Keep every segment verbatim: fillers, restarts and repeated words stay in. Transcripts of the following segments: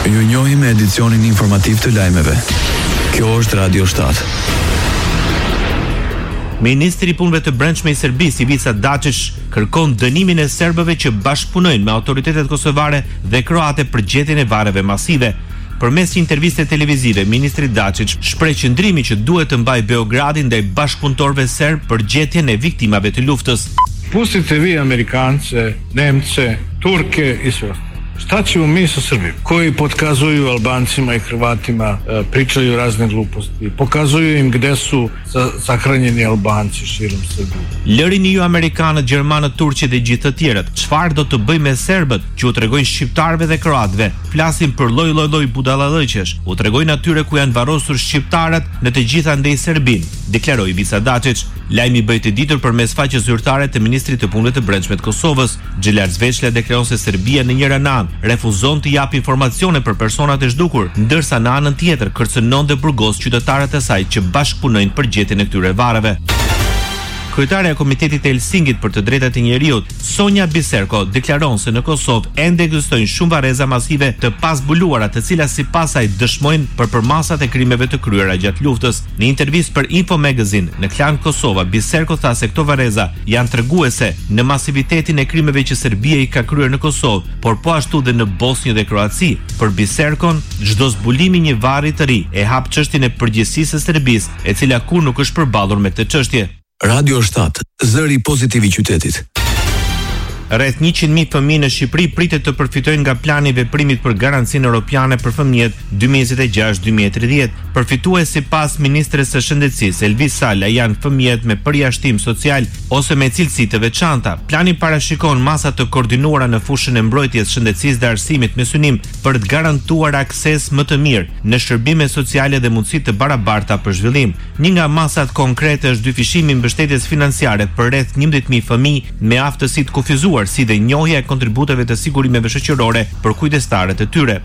Ju njohim me edicionin informativ të lajmeve. Kjo është Radio shtatë. Ministri i Punëve të Brendshme i Serbisë, Ivica Dačić, kërkon dënimin e serbëve që bashkëpunojnë me autoritetet kosovare dhe kroate për gjetjen e varreve masive. Përmes një interviste televizive, ministri Dačić shpreh qëndrimin që duhet të mbajë Beogradi ndaj bashkëpunëtorëve serb për gjetjen e viktimave të luftës. Pustite vi Amerikance, Nemce, Turke i sve. Šta ćemo mi sa Srbijom, koji potkazuju Albancima i Hrvatima, pričaju razne gluposti, pokazuju im gde su sahranjeni Albanci širom Srbije. Lërini ju Amerikanët, Gjermanët, Turqit dhe gjithë të tjerët, çfarë do të bëjmë me serbët që u tregojnë shqiptarëve dhe kroatëve? Flasin për lloj lloj lloj budallallëqesh, u tregojnë atyre ku janë varrosur shqiptarët në të gjitha ndej Serbinë, deklaroi Ivica Dačić. Lajmi bëhet i ditur përmes faqes zyrtare të ministrit të punëve të brendshme të Kosovës. Xhelar Zveçla deklaron se Serbia në njëra anë refuzon të japë informacione për personat e zhdukur, ndërsa në anën tjetër kërcënon dhe burgos qytetarët e saj që bashkëpunojnë për gjetjen e këtyre varreve. Kryetaria e Komitetit të Helsinkit për të drejtat e njerëzit, Sonja Biserko, deklaron se në Kosovë ende ekzistojnë shumë varreza masive të pazbuluara, të cilat sipas saj dëshmojnë për përmasat e krimeve të kryera gjatë luftës. Në intervistë për Info Magazine në Klan Kosova, Biserko tha se këto varreza janë treguese në masivitetin e krimeve që Serbia i ka kryer në Kosovë, por po ashtu dhe në Bosnjë dhe Kroaci. Për Biserkon, çdo zbulimi një varri të ri e hap çështjen e përgjegjësisë së Serbisë, e cila kur nuk është përballur me këtë çështje. Radio shtatë, zëri pozitiv i qytetit. Rreth njëqind mijë fëmijë në Shqipëri pritet të përfitojnë nga plani i veprimit për garancinë europiane për fëmijët dy mijë e njëzet e gjashtë dy mijë e tridhjetë. Përfitues sipas ministres së shëndetësisë Elvis Sala janë fëmijët me përjashtim social ose me cilësi të veçanta. Plani parashikon masa të koordinuara në fushën e mbrojtjes, shëndetësisë dhe arsimit me synim për të garantuar akses më të mirë në shërbime sociale dhe mundësi të barabarta për zhvillim. Një nga masat konkrete është dyfishimi i mbështetjes financiare për rreth njëmbëdhjetë mijë fëmijë me aftësi të kufizuar, si dhe njohja e kontributeve të sigurimeve shoqërore për kujdestarët e tyre.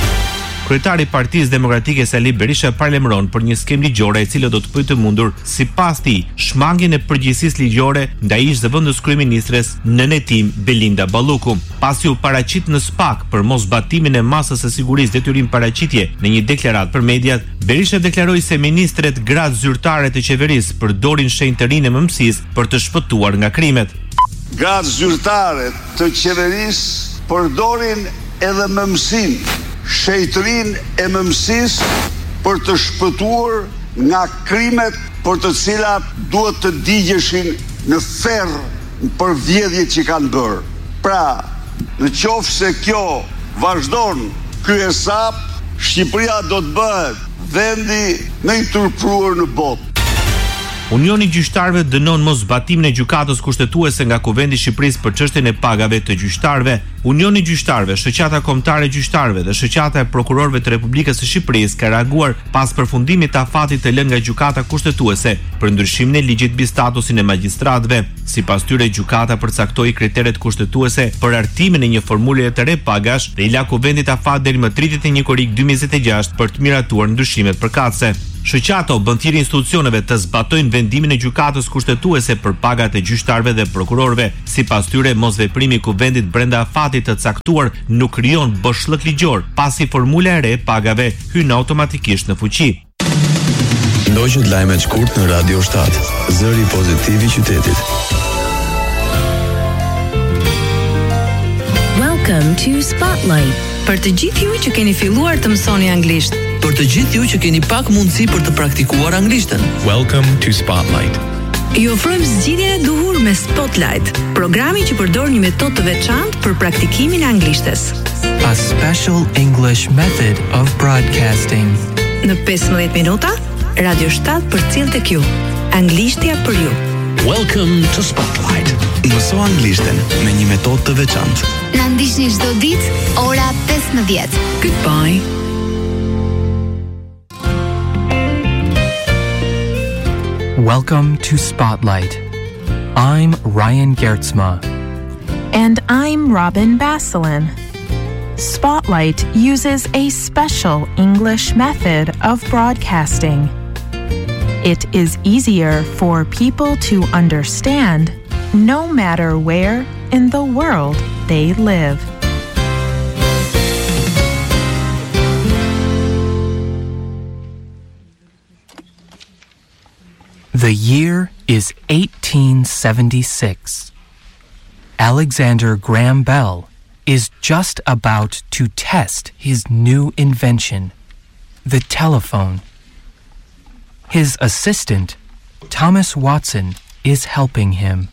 Kryetari i Partisë Demokratike Sali Berisha parlemron për një skemë ligjore e cila do të bëjë të mundur, sipas tij, shmangjen e përgjegjësisë ligjore ndaj ish-zëvendës kryeministres në hetim Belinda Balluku. Pasi u paraqit në S P A K për mosbatimin e masës së sigurisë detyrim paraqitje në një deklaratë për mediat, Berisha deklaroi se ministret gratë zyrtare të qeverisë përdorin shenjtë të rinë e mëmësisë për të shpëtuar nga krimet. Gratë zyrtare të qeverisë përdorin edhe mëmësinë, shejtërinë e mëmësisë për të shpëtuar nga krimet për të cilat duhet të digjeshin në ferr për vjedhjet që kanë bërë. Pra, në qoftë se kjo vazhdon ky hesap, Shqipëria do të bëhet vendi më i turpruar në botë. Unioni i Gjyqtarëve dënon mosbatimin e gjykatës kushtetuese nga Kuvendi i Shqipërisë për çështjen e pagave të gjyqtarëve. Unioni i Gjyqtarëve, Shoqata Kombëtare e Gjyqtarëve dhe Shoqata e Prokurorëve të Republikës së Shqipërisë ka reaguar pas përfundimit të afatit të lënë nga gjykata kushtetuese për ndryshimin e ligjit mbi statusin e magjistratëve. Sipas tyre, gjykata përcaktoi kriteret kushtetuese për artimin e një formule të re pagash dhe i la Kuvendit afat deri më tridhjetë e një korrik dy mijë e njëzet e gjashtë për të miratuar ndryshimet përkatëse. Shoqata u bën thirrje institucioneve të zbatojnë vendimin e gjykatës kushtetuese për pagat e gjyqtarëve dhe prokurorëve. Sipas tyre, mosveprimi i Kuvendit brenda afatit të caktuar nuk krijon boshllëk ligjor, pasi formula e re pagave hyn automatikisht në fuqi. Ndoqët lajmet shkurt në Radio shtatë, zëri pozitiv i qytetit. Welcome to Spotlight. Për të gjithë ju që keni filluar të mësoni anglisht, për të gjithë ju që keni pak mundësi për të praktikuar anglishtën. Welcome to Spotlight. Ju ofrojmë zgjidhjen e duhur me Spotlight, programi që përdor një metodë të veçantë për praktikimin e anglishtes. A special English method of broadcasting. Në pesëmbëdhjetë minuta, Radio shtatë përcjell tek ju. Anglishtja për ju. Welcome to Spotlight. Mëso anglishten me një metodë të veçantë. Na ndiqni çdo ditë ora pesëmbëdhjetë. Goodbye. Welcome to Spotlight. I'm Ryan Gertzma. And I'm Robin Baselin. Spotlight uses a special English method of broadcasting. It is easier for people to understand no matter where in the world they live. The year is eighteen seventy-six. Alexander Graham Bell is just about to test his new invention, the telephone. His assistant, Thomas Watson, is helping him.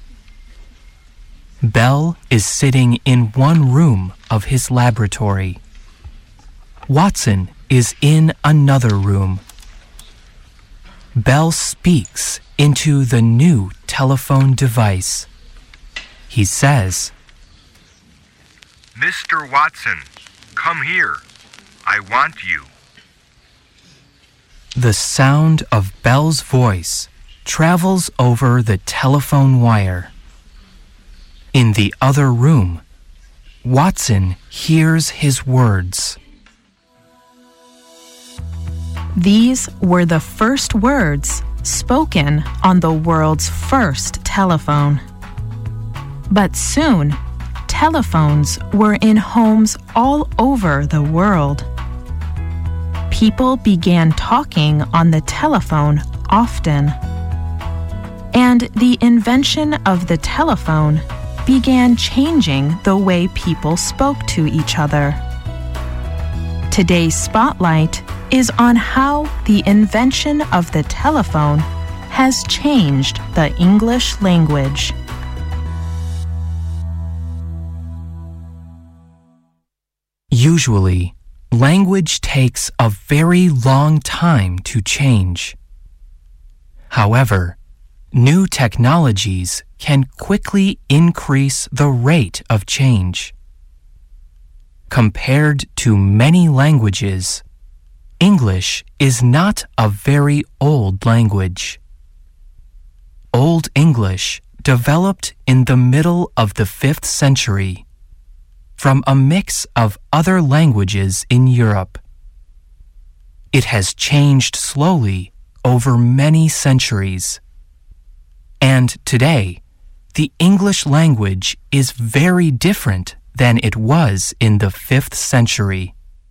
Bell is sitting in one room of his laboratory. Watson is in another room. Bell speaks into the new telephone device. He says, "Mister Watson, come here. I want you." The sound of Bell's voice travels over the telephone wire. In the other room, Watson hears his words. These were the first words spoken on the world's first telephone. But soon, telephones were in homes all over the world. People began talking on the telephone often. And the invention of the telephone began changing the way people spoke to each other. Today's spotlight is on how the invention of the telephone has changed the English language. Usually, language takes a very long time to change. However, new technologies can quickly increase the rate of change. Compared to many languages, English is not a very old language. Old English developed in the middle of the fifth century from a mix of other languages in Europe. It has changed slowly over many centuries. And today, the English language is very different than it was in the fifth century.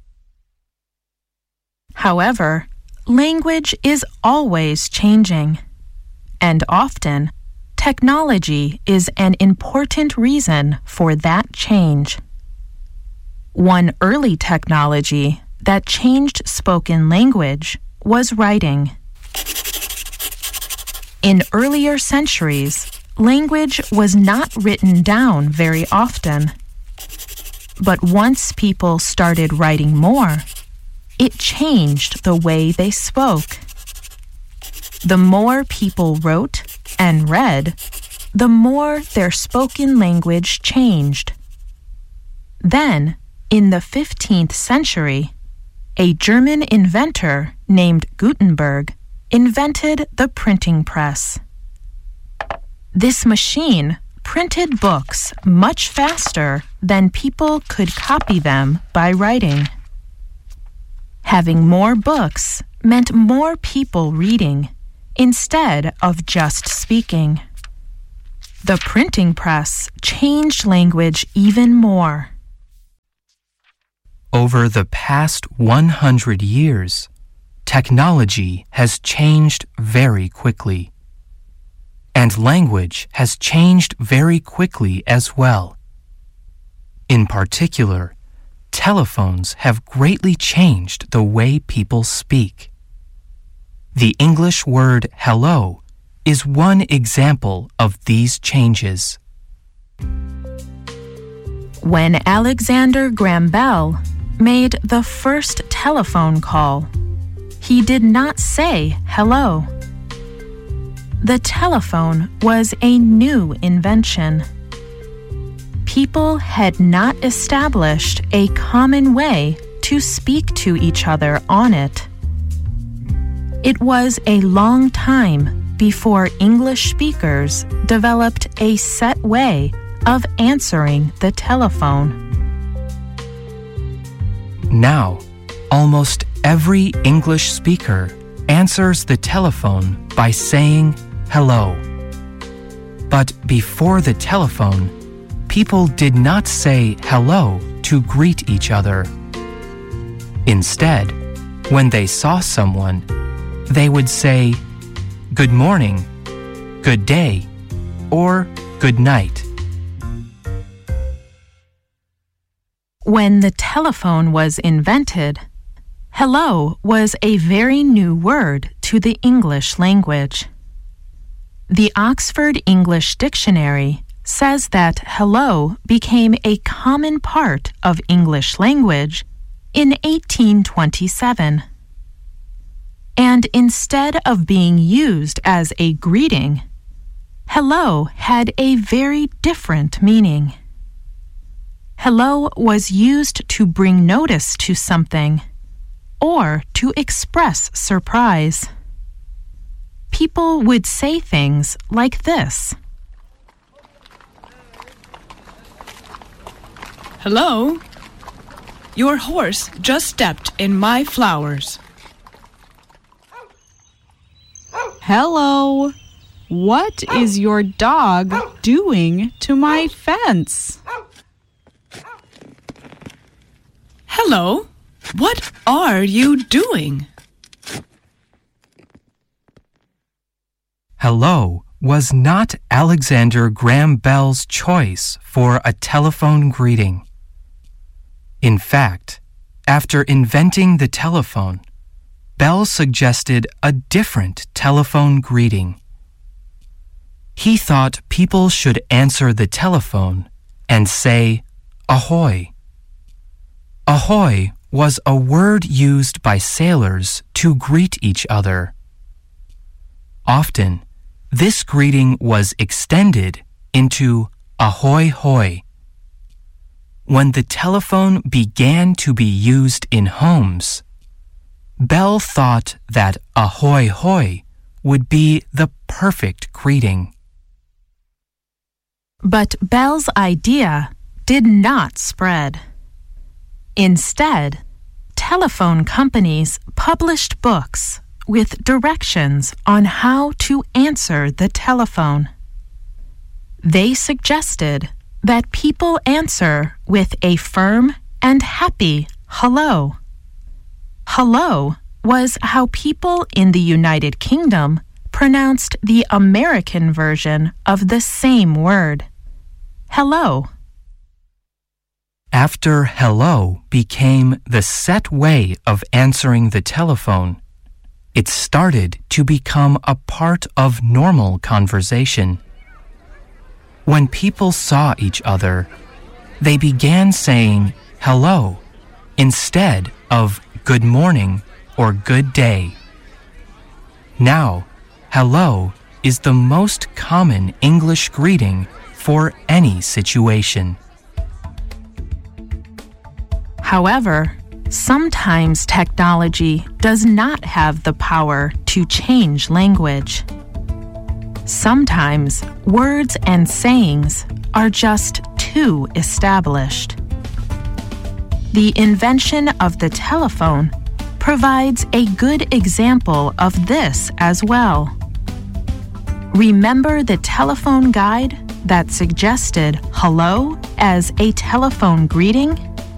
However, language is always changing, and often, technology is an important reason for that change. One early technology that changed spoken language was writing. In earlier centuries, language was not written down very often. But once people started writing more, it changed the way they spoke. The more people wrote and read, the more their spoken language changed. Then, in the fifteenth century, a German inventor named Gutenberg invented the printing press. This machine printed books much faster than people could copy them by writing. Having more books meant more people reading instead of just speaking. The printing press changed language even more. Over the past one hundred years, technology has changed very quickly. And language has changed very quickly as well. In particular, telephones have greatly changed the way people speak. The English word hello is one example of these changes. When Alexander Graham Bell made the first telephone call, he did not say hello. The telephone was a new invention. People had not established a common way to speak to each other on it. It was a long time before English speakers developed a set way of answering the telephone. Now, almost every English speaker answers the telephone by saying hello. But before the telephone, people did not say hello to greet each other. Instead, when they saw someone, they would say, "Good morning," good day, or good night. When the telephone was invented, hello was a very new word to the English language. The Oxford English Dictionary says that hello became a common part of English language in eighteen twenty-seven. And instead of being used as a greeting, hello had a very different meaning. Hello was used to bring notice to something or to express surprise. People would say things like this. Hello? Your horse just stepped in my flowers. Hello? What is your dog doing to my fence? Hello? What are you doing? Hello was not Alexander Graham Bell's choice for a telephone greeting. In fact, after inventing the telephone, Bell suggested a different telephone greeting. He thought people should answer the telephone and say, ahoy. Ahoy was a word used by sailors to greet each other. Often, this greeting was extended into ahoy hoy. When the telephone began to be used in homes, Bell thought that ahoy hoy would be the perfect greeting. But Bell's idea did not spread. Instead, telephone companies published books with directions on how to answer the telephone. They suggested that people answer with a firm and happy hello. Hello was how people in the United Kingdom pronounced the American version of the same word, hello. After hello became the set way of answering the telephone, it started to become a part of normal conversation. When people saw each other, they began saying hello instead of good morning or good day. Now, hello is the most common English greeting for any situation. However, sometimes technology does not have the power to change language. Sometimes words and sayings are just too established. The invention of the telephone provides a good example of this as well. Remember the telephone guide that suggested hello as a telephone greeting?